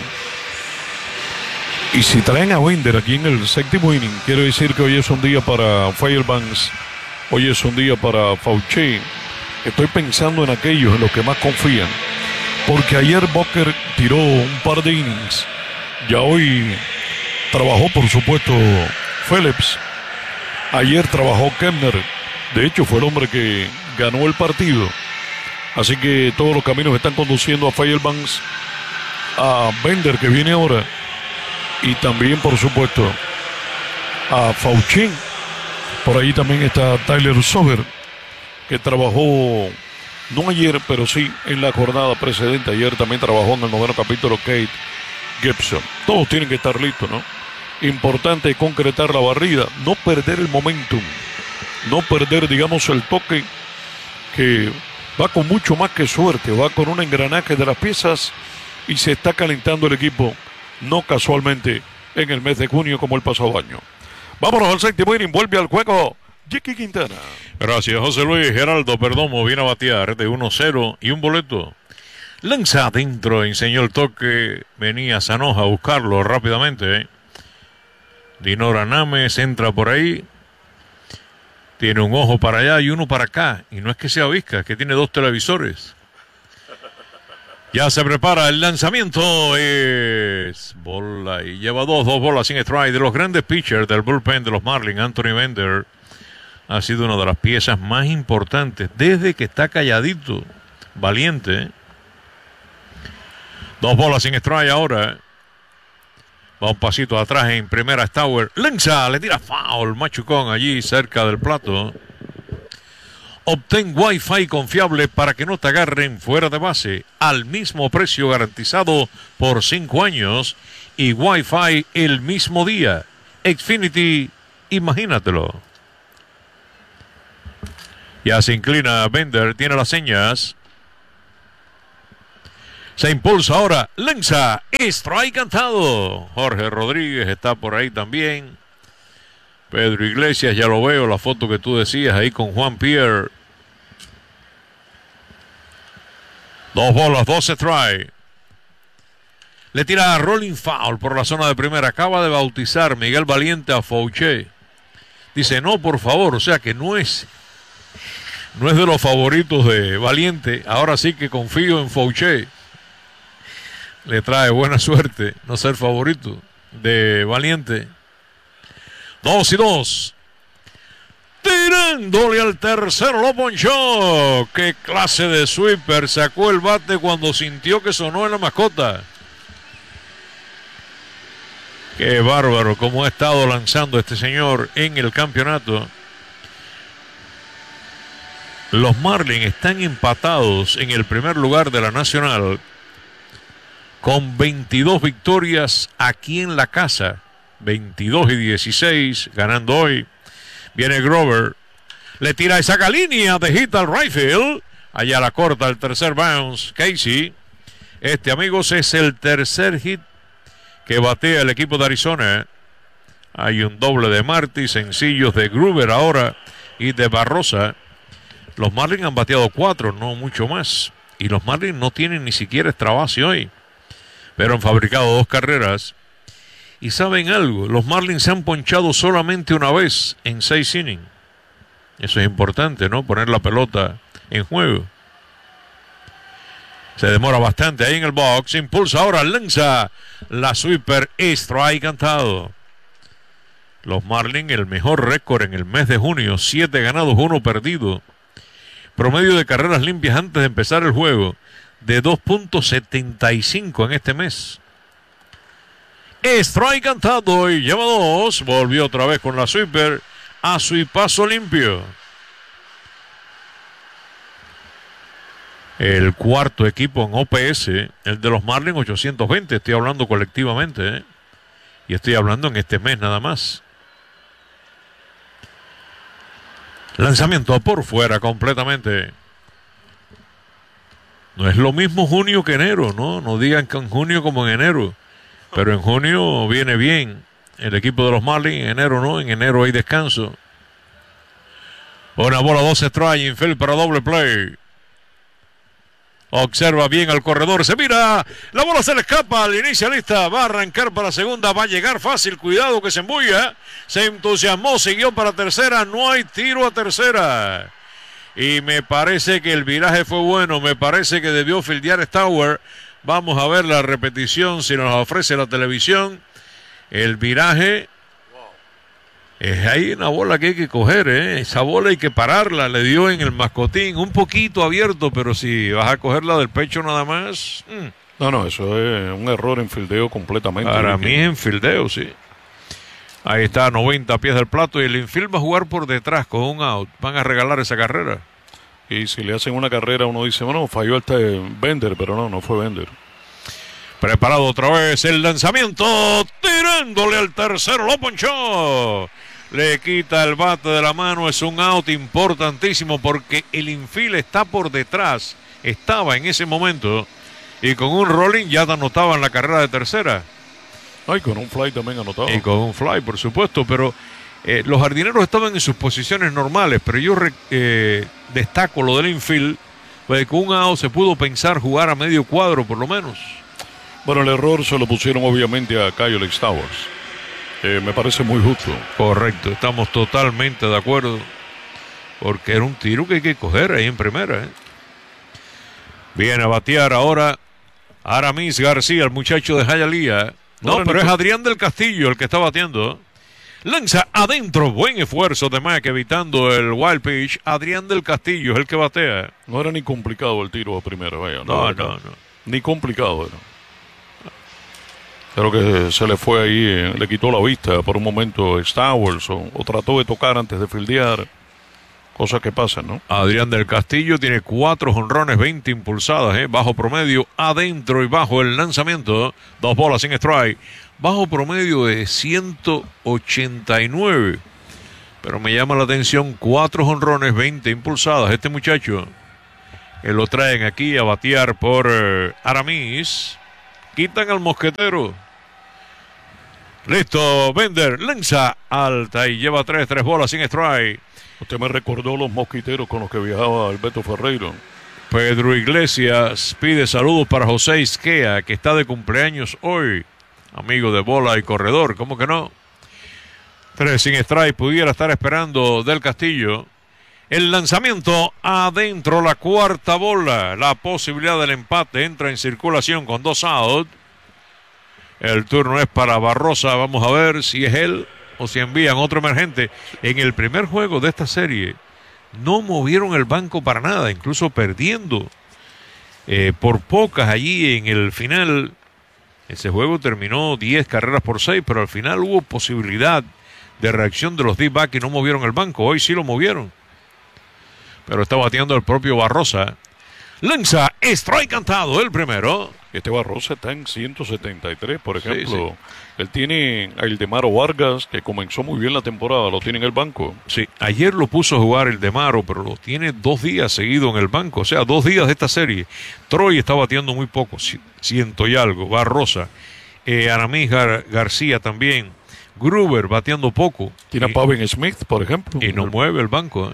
Y si traen a Bender aquí en el séptimo inning, quiero decir que hoy es un día para Fairbanks, hoy es un día para Fauci. Estoy pensando en aquellos en los que más confían, porque ayer Booker tiró un par de innings, ya hoy trabajó por supuesto Phillips, ayer trabajó Kepner, de hecho fue el hombre que ganó el partido, así que todos los caminos están conduciendo a Fairbanks, a Bender que viene ahora, y también por supuesto a Fauci. Por ahí también está Tyler Sober, que trabajó no ayer pero sí en la jornada precedente. Ayer también trabajó en el noveno capítulo Kate Gibson. Todos tienen que estar listos, ¿no? Importante concretar la barrida, no perder el momentum, no perder digamos el toque, que va con mucho más que suerte, va con un engranaje de las piezas y se está calentando el equipo. No casualmente en el mes de junio como el pasado año. Vámonos al séptimo inning, vuelve al juego Jackie Quintana. Gracias, José Luis. Geraldo Perdomo viene a batear de uno cero y un boleto. Lanza adentro, enseñó el toque. Venía Sanoja a buscarlo rápidamente. ¿eh? Dinora Names entra por ahí. Tiene un ojo para allá y uno para acá. Y no es que sea visca, es que tiene dos televisores. Ya se prepara el lanzamiento, es bola y lleva dos, dos bolas sin strike. De los grandes pitchers del bullpen de los Marlins, Anthony Bender ha sido una de las piezas más importantes desde que está calladito, valiente. ¿eh? Dos bolas sin strike ahora. Va un pasito atrás en primera Stauer. Lanza, le tira foul, machucón allí cerca del plato. Obtén Wi-Fi confiable para que no te agarren fuera de base al mismo precio garantizado por cinco años y Wi-Fi el mismo día. Xfinity, imagínatelo. Ya se inclina Bender, tiene las señas. Se impulsa ahora, lanza, strike cantado. Jorge Rodríguez está por ahí también. Pedro Iglesias, ya lo veo, la foto que tú decías ahí con Juan Pierre. Dos bolas, dos strike. Le tira a rolling foul por la zona de primera. Acaba de bautizar Miguel Valiente a Fouché. Dice, no, por favor, o sea que no es, no es de los favoritos de Valiente. Ahora sí que confío en Fouché. Le trae buena suerte no ser favorito de Valiente. Dos y dos. Tirándole al tercero, lo ponchó. Qué clase de sweeper. Sacó el bate cuando sintió que sonó en la mascota. Qué bárbaro cómo ha estado lanzando este señor en el campeonato. Los Marlins están empatados en el primer lugar de la Nacional con veintidós victorias aquí en la casa. veintidós y dieciséis ganando hoy. Viene Grover, le tira y saca línea de hit al right field. Allá la corta el tercer bounce Casey. Este, amigos, es el tercer hit que batea el equipo de Arizona. Hay un doble de Marty, sencillos de Gruber ahora y de Barrosa. Los Marlins han bateado cuatro, no mucho más. Y los Marlins no tienen ni siquiera extra base hoy, pero han fabricado dos carreras. Y saben algo, los Marlins se han ponchado solamente una vez en seis innings. Eso es importante, ¿no? Poner la pelota en juego. Se demora bastante ahí en el box. Impulsa ahora, lanza la sweeper, strike cantado. Los Marlins, el mejor récord en el mes de junio. Siete ganados, uno perdido. Promedio de carreras limpias antes de empezar el juego de dos punto setenta y cinco en este mes. Strike cantado y lleva dos. Volvió otra vez con la sweeper a su paso limpio. El cuarto equipo en O P S, el de los Marlins, ochocientos veinte. Estoy hablando colectivamente, ¿eh? Y estoy hablando en este mes nada más. Lanzamiento por fuera completamente. No es lo mismo junio que enero, ¿no? No digan que en junio como en enero. Pero en junio viene bien el equipo de los Marlins. En enero no, en enero hay descanso. Una bola, dos strike, infield para doble play. Observa bien al corredor, se mira, la bola se le escapa al inicialista, va a arrancar para segunda, va a llegar fácil, cuidado que se embulla, se entusiasmó, siguió para tercera, no hay tiro a tercera. Y me parece que el viraje fue bueno, me parece que debió fildear Stauer. Vamos a ver la repetición si nos ofrece la televisión. El viraje es ahí una bola que hay que coger, ¿eh? Esa bola hay que pararla, le dio en el mascotín, un poquito abierto, pero si vas a cogerla del pecho nada más. Mmm. No, no, eso es un error en fildeo completamente. Para mí es en fildeo, sí. Ahí está, a noventa pies del plato y el infield va a jugar por detrás con un out. Van a regalar esa carrera. Y si le hacen una carrera, uno dice, bueno, falló este Bender, pero no, no fue Bender. Preparado otra vez el lanzamiento, tirándole al tercero, lo ponchó. Le quita el bate de la mano, es un out importantísimo porque el infield está por detrás. Estaba en ese momento y con un rolling ya anotaba en la carrera de tercera. Ay, con un fly también anotaba. Y con un fly, por supuesto, pero eh, los jardineros estaban en sus posiciones normales, pero yo eh, destaco lo del infield, pues con un out se pudo pensar jugar a medio cuadro por lo menos. Bueno, el error se lo pusieron obviamente a Kyle Stowers. Eh, me parece muy justo. Correcto, estamos totalmente de acuerdo, porque era un tiro que hay que coger ahí en primera, ¿eh? Viene a batear ahora Aramis García, el muchacho de Hialeah. No, no pero es Adrián del Castillo el que está bateando. Lanza adentro, buen esfuerzo de Mac evitando el wild pitch. Adrián del Castillo es el que batea. No era ni complicado el tiro a primera, vaya. No, no, no, no. Ni complicado era. Creo que se le fue ahí, eh, le quitó la vista por un momento Stowers o, o trató de tocar antes de fildear. Cosas que pasan, ¿no? Adrián del Castillo tiene cuatro jonrones, veinte impulsadas, ¿eh? Bajo promedio, adentro y bajo el lanzamiento. Dos bolas sin strike. Bajo promedio de ciento ochenta y nueve. Pero me llama la atención, cuatro jonrones, veinte impulsadas. Este muchacho Eh, lo traen aquí a batear por eh, Aramis. Quitan al mosquetero. Listo, Bender lanza alta y lleva tres, tres bolas sin strike. Usted me recordó los mosquiteros con los que viajaba Alberto Ferreiro. Pedro Iglesias pide saludos para José Isquea, que está de cumpleaños hoy. Amigo de bola y corredor, ¿cómo que no? Tres sin strike, pudiera estar esperando Del Castillo. El lanzamiento adentro, la cuarta bola. La posibilidad del empate entra en circulación con dos out. El turno es para Barrosa. Vamos a ver si es él o si envían otro emergente. En el primer juego de esta serie no movieron el banco para nada, incluso perdiendo eh, por pocas allí en el final. Ese juego terminó diez carreras por seis, pero al final hubo posibilidad de reacción de los D-back y no movieron el banco. Hoy sí lo movieron, pero está bateando el propio Barrosa. Lanza, strike cantado, el primero. Este Barrosa está en ciento setenta y tres, por ejemplo. Sí, sí. Él tiene a Ildemaro Vargas, que comenzó muy bien la temporada, lo tiene en el banco. Sí, ayer lo puso a jugar Ildemaro, pero lo tiene dos días seguido en el banco. O sea, dos días de esta serie. Troy está bateando muy poco, ciento y algo. Barrosa, eh, Aramis Gar García también. Gruber bateando poco. Tiene y, a Pavin Smith, por ejemplo. Y no el... mueve el banco. ¿eh?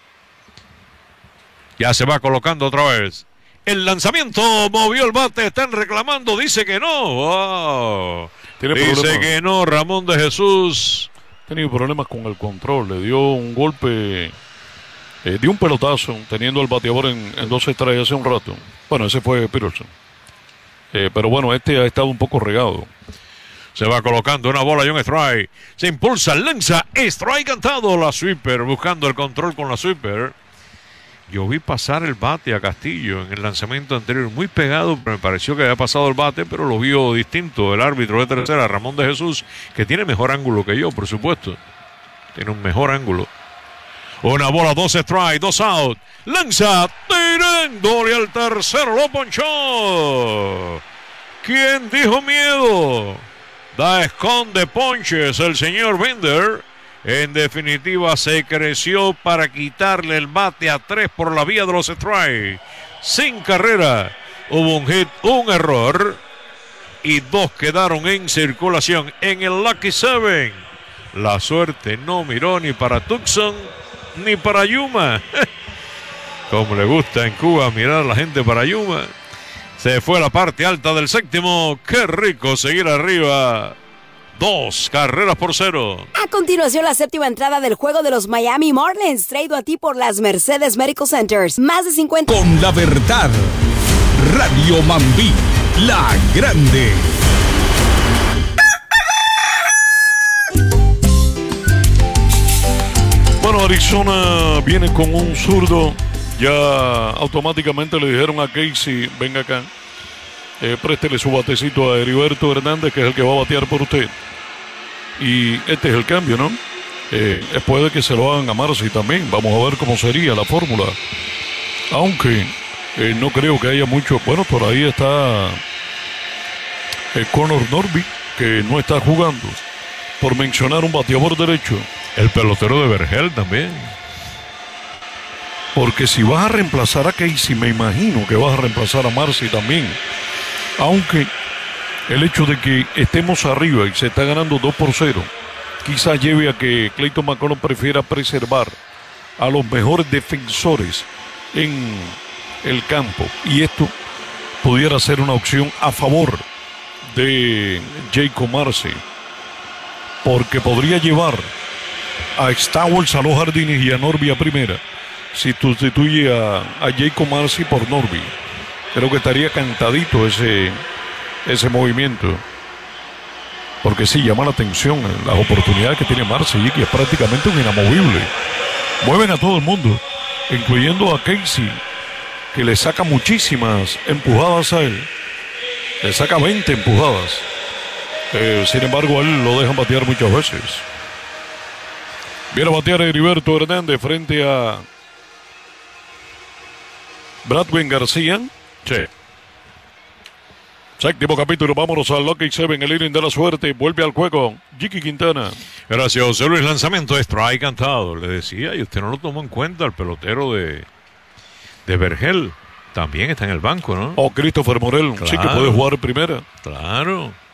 Ya se va colocando otra vez. El lanzamiento movió el bate. Están reclamando. Dice que no. Oh. Tiene Dice problemas. que no. Ramón de Jesús. Ha tenido problemas con el control. Le dio un golpe. Eh, dio un pelotazo teniendo al bateador en, en dos estrellas hace un rato. Bueno, ese fue Peterson. Eh, pero bueno, este ha estado un poco regado. Se va colocando una bola y un strike. Se impulsa, lanza, strike cantado. La sweeper, buscando el control con la sweeper. Yo vi pasar el bate a Castillo en el lanzamiento anterior, muy pegado, pero me pareció que había pasado el bate, pero lo vio distinto el árbitro de tercera, Ramón de Jesús, que tiene mejor ángulo que yo, por supuesto. Tiene un mejor ángulo. Una bola, dos strike, dos out. Lanza, tirándole al tercero, lo ponchó. ¿Quién dijo miedo? Da esconde ponches el señor Bender. En definitiva, se creció para quitarle el bate a tres por la vía de los strikes. Sin carrera, hubo un hit, un error y dos quedaron en circulación en el Lucky Seven. La suerte no miró ni para Tucson ni para Yuma. Como le gusta en Cuba mirar a la gente para Yuma. Se fue a la parte alta del séptimo. Qué rico seguir arriba. Dos carreras por cero. A continuación, la séptima entrada del juego de los Miami Marlins, traído a ti por las Mercedes Medical Centers. Más de cincuenta... Con la verdad, Radio Mambí, la grande. Bueno, Arizona viene con un zurdo. Ya automáticamente le dijeron a Casey, venga acá. Eh, préstele su batecito a Heriberto Hernández, que es el que va a batear por usted. Y este es el cambio, ¿no? Eh, puede que se lo hagan a Marcy también. Vamos a ver cómo sería la fórmula. Aunque eh, no creo que haya mucho. Bueno, por ahí está eh, Connor Norby, que no está jugando. Por mencionar un bateador derecho. El pelotero de Vergel también. Porque si vas a reemplazar a Casey, me imagino que vas a reemplazar a Marcy también. Aunque el hecho de que estemos arriba y se está ganando dos por cero, quizás lleve a que Clayton McCollum prefiera preservar a los mejores defensores en el campo. Y esto pudiera ser una opción a favor de Jacob Marcy, porque podría llevar a Stowers a los jardines y a Norby a primera. Si sustituye a, a Jacob Marcy por Norby, creo que estaría cantadito ese, ese movimiento. Porque sí, llama la atención las oportunidades que tiene Marcy, que es prácticamente un inamovible. Mueven a todo el mundo, incluyendo a Casey, que le saca muchísimas empujadas a él. Le saca veinte empujadas. Eh, sin embargo, a él lo dejan batear muchas veces. Viene a batear a Heriberto Hernández frente a Bradwin García. Sí. Séptimo capítulo, vámonos al Lucky Seven, el inning de la suerte. Vuelve al juego Jiki Quintana. Gracias, José Luis. Lanzamiento de strike cantado. Le decía, y usted no lo tomó en cuenta, el pelotero de, de Vergel. También está en el banco, ¿no? O Christopher Morel, Claro. sí que puede jugar primera. Claro.